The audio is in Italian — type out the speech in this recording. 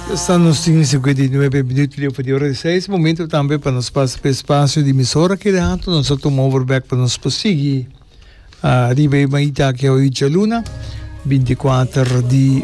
Stanno seguendo 9 minuti di ore 6, momento também para nos spazio di misura che dato non sotto overback per nos possigli arriva in Maita che oggi è luna 24 di